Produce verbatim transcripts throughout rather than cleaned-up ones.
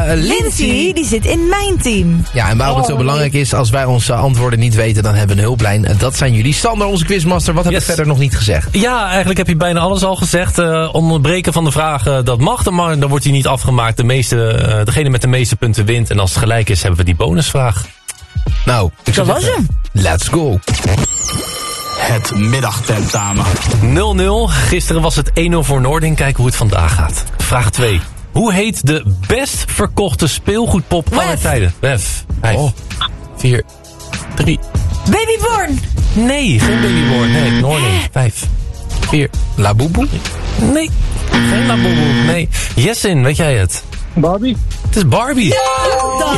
Lindsay, die zit in mijn team. Ja, en waarom het zo Oh, belangrijk is, als wij onze antwoorden niet weten, dan hebben we een hulplijn. En dat zijn jullie. Sander, onze quizmaster, wat heb Yes. ik verder nog niet gezegd? Ja, eigenlijk heb je bijna alles al gezegd. Uh, onderbreken van de vragen, dat mag, maar dan wordt hij niet afgemaakt. De meeste, uh, degene met de meeste punten wint. En als het gelijk is, hebben we die bonusvraag. Nou, ik zou Dat was zeggen, let's go. Het middagtentamen. nul nul. Gisteren was het één nul voor Noordin. Kijken hoe het vandaag gaat. Vraag twee. Hoe heet de best verkochte speelgoedpop aller Wef. tijden? Wef. Vijf, Oh. vier, drie. Babyborn. Nee, geen Babyborn. Nee, Noordin. Vijf, vier. Labubu? Nee, geen Labubu. Nee. Jessin, weet jij het? Barbie? Het is Barbie. Dan,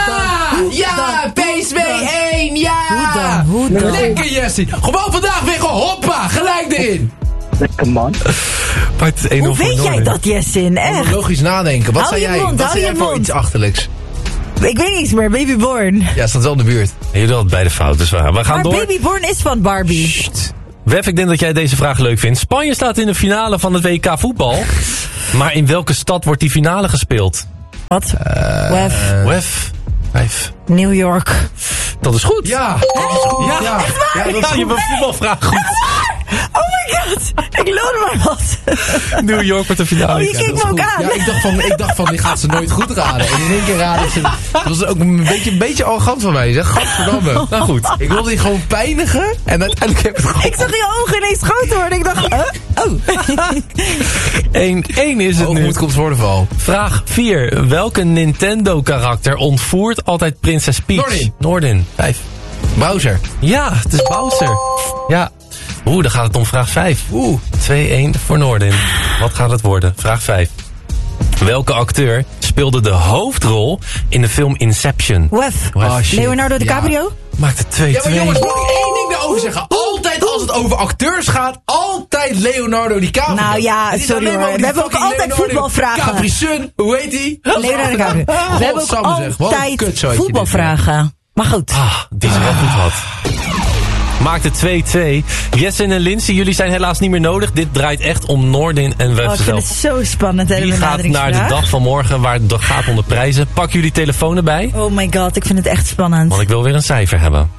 Ja, P S V één, ja! Hoe dan? Hoe dan? Lekker, Jessie. Gewoon vandaag weer gewoon hoppa, gelijk erin. Lekker man. Maar het is één nul Hoe voor weet jij Noordin. dat, Jessin? Echt? Logisch nadenken. Wat Hou zei je jij? mond, Wat hou zei je jij voor mond. iets achterlijks? Ik weet niets meer. Babyborn. Ja, staat wel in de buurt. Jullie hadden beide fout, dus we we gaan Maar door. Babyborn is van Barbie. Wef, ik denk dat jij deze vraag leuk vindt. Spanje staat in de finale van het W K voetbal. Maar in welke stad wordt die finale gespeeld? Wat? Wef. Wef. Vijf. New York. Dat is goed. Ja. Ja, Ja, ja, dat is ja, je hebt een voetbalvraag goed. Oh my god. Ik loon maar wat. New York wordt de finale. Oh, je keek me ook aan. Ja, ik dacht van, ik dacht van, die gaat ze nooit goed raden. En in één keer raden ze. Dat was ook een beetje, een beetje arrogant van mij, zeg. Gadverdamme. Nou goed. Ik wilde die gewoon pijnigen. En uiteindelijk heb ik het gewoon... Ik zag je ogen ineens groter worden. Ik dacht, huh? Oh. één één is het nu. Hoogmoed komt voor de val. Vraag vier. Welke Nintendo-karakter ontvoert altijd prinses Peach? Noordin. Noordin. Vijf. Bowser. Ja, het is Bowser. Ja. Oeh, dan gaat het om vraag vijf. Oeh. twee één voor Noordin. Wat gaat het worden? Vraag vijf. Welke acteur speelde de hoofdrol in de film Inception? Wef. Oh, shit. Leonardo Ja. DiCaprio? Maakt het twee Ja, maar twee. jongens, moet ik één ding daarover zeggen? Altijd als het over acteurs gaat, altijd Leonardo DiCaprio. Nou ja, Het is sorry alleen maar hoor. die We hebben ook fucking altijd Leonardo voetbalvragen. Capri Sun, hoe heet die? Leonardo DiCaprio. We hebben ook Godsamme zeg, wat een altijd kutzooitje voetbalvragen. Maar goed. Ah, die ze wel goed had. Maakt het twee twee. Jessin en Lindsay, jullie zijn helaas niet meer nodig. Dit draait echt om Noordin en Wef Oh, ik vind het zelf. zo spannend, hè, de Wie gaat naar de benaderingsvraag. dag van morgen waar het gaat om de prijzen? Pak jullie telefoon erbij, Oh my god, ik vind het echt spannend. want ik wil weer een cijfer hebben.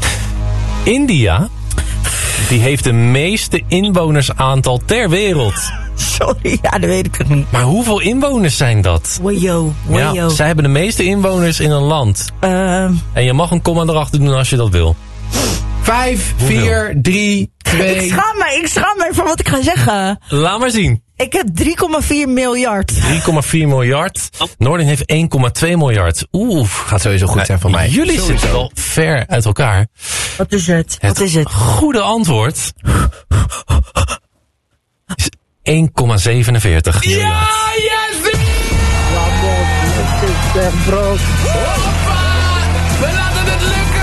India, die heeft de meeste inwonersaantal ter wereld. Sorry, ja, dat weet ik nog niet. Maar hoeveel inwoners zijn dat? Wajo, wajo. Ja, zij hebben de meeste inwoners in een land. Ehm, En je mag een komma erachter doen als je dat wil. Vijf, Hoeveel? vier, drie, twee... ik schaam me, ik schaam me voor wat ik ga zeggen. Laat maar zien. Ik heb drie komma vier miljard. drie komma vier miljard. Noordin heeft één komma twee miljard. Oeh. Gaat sowieso goed zijn van mij. Jullie Sowieso. zitten wel ver uit elkaar. Wat is het? Wat is het? goede antwoord is één komma zevenenveertig miljard. yes! Het is echt brood. Hoppa! We laten het lukken!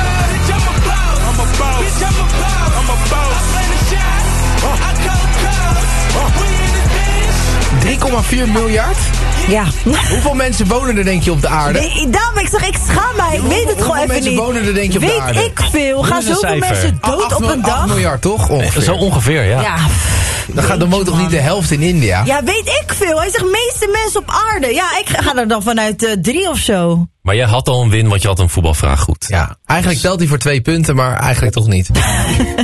drie komma vier miljard? Ja. Hoeveel mensen wonen er denk je op de aarde? Nee, daarom, ik zeg, ik schaam mij. Ik weet het gewoon Hoeveel even mensen niet. wonen er denk je op de Weet aarde? ik veel. Gaan eens een zoveel cijfer. mensen dood acht op een acht dag? miljard, toch? Ongeveer. Zo ongeveer, ja. Ja. Dan, gaat, dan woont toch niet de helft in India? Ja, weet ik veel. Hij zegt meeste mensen op aarde. Ja, ik ga er dan vanuit uh, drie of zo. Maar jij had al een win, want je had een voetbalvraag goed. Ja, eigenlijk telt hij voor twee punten, maar eigenlijk toch niet.